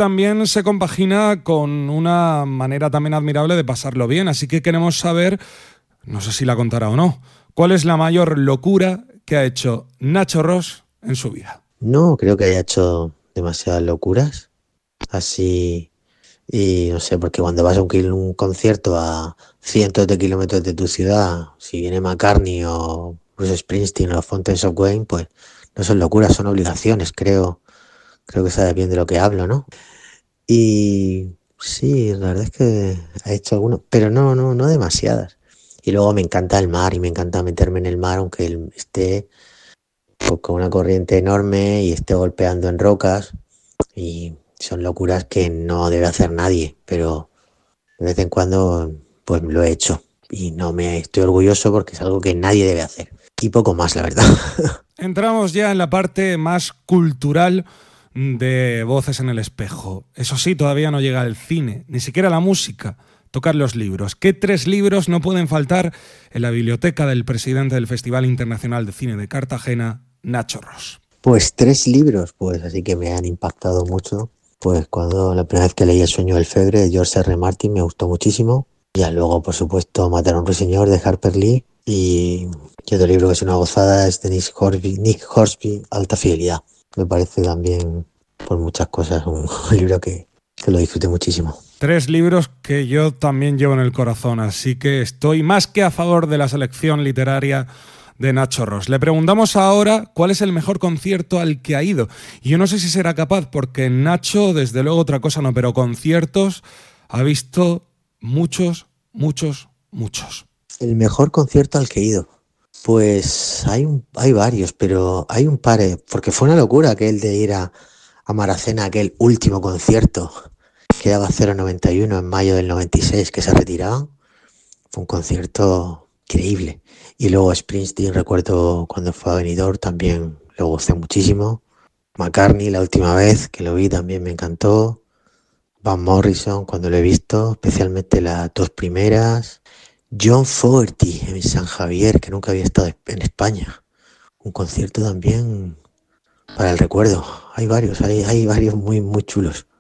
también se compagina con una manera también admirable de pasarlo bien. Así que queremos saber, no sé si la contará o no, ¿cuál es la mayor locura que ha hecho Nacho Ros en su vida? No creo que haya hecho demasiadas locuras, así, y no sé, porque cuando vas a un concierto a cientos de kilómetros de tu ciudad, si viene McCartney o Bruce Springsteen o Fountains of Wayne, pues no son locuras, son obligaciones, creo que sabes bien de lo que hablo, ¿no? Y sí, la verdad es que ha hecho algunos, pero no demasiadas. Y luego me encanta el mar y me encanta meterme en el mar, aunque esté pues, con una corriente enorme y esté golpeando en rocas. Y son locuras que no debe hacer nadie, pero de vez en cuando pues lo he hecho. Y no me estoy orgulloso porque es algo que nadie debe hacer. Y poco más, la verdad. Entramos ya en la parte más cultural de Voces en el Espejo. Eso sí, todavía no llega al cine, ni siquiera la música, tocar los libros. ¿Qué 3 libros no pueden faltar en la biblioteca del presidente del Festival Internacional de Cine de Cartagena, Nacho Ros? Pues 3 libros, pues así que me han impactado mucho. Pues cuando la primera vez que leí El sueño del Febre de George R. Martin me gustó muchísimo. Ya luego, por supuesto, Matar a un ruiseñor de Harper Lee. Y otro libro que es una gozada es de Nick Hornsby, Alta Fidelidad. Me parece también, por muchas cosas, un libro que lo disfruté muchísimo. 3 libros que yo también llevo en el corazón, así que estoy más que a favor de la selección literaria de Nacho Ros. Le preguntamos ahora cuál es el mejor concierto al que ha ido. Y yo no sé si será capaz, porque Nacho, desde luego otra cosa no, pero conciertos ha visto muchos, muchos, muchos. El mejor concierto al que he ido. Pues hay varios, pero hay un par, porque fue una locura aquel de ir a Maracena, aquel último concierto que daba 0,91 en mayo del 96, que se retiraban. Fue un concierto increíble. Y luego Springsteen, recuerdo cuando fue a Benidorm, también lo gocé muchísimo. McCartney, la última vez que lo vi, también me encantó. Van Morrison, cuando lo he visto, especialmente las 2 primeras. John Fogerty en San Javier, que nunca había estado en España. Un concierto también para el recuerdo. Hay varios muy chulos.